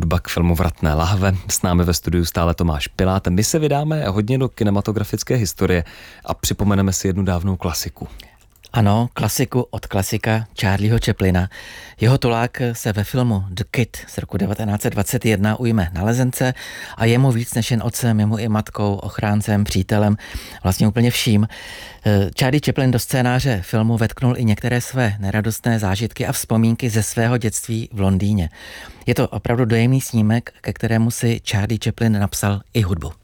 hudba k filmu Vratné lahve. S námi ve studiu stále Tomáš Pilát. My se vydáme hodně do kinematografické historie a připomeneme si jednu dávnou klasiku. Ano, klasiku od klasika Charlieho Chaplina. Jeho tulák se ve filmu The Kid z roku 1921 ujme nalezence a je mu víc než jen otcem, je mu i matkou, ochráncem, přítelem, vlastně úplně vším. Charlie Chaplin do scénáře filmu vetknul i některé své neradostné zážitky a vzpomínky ze svého dětství v Londýně. Je to opravdu dojemný snímek, ke kterému si Charlie Chaplin napsal i hudbu.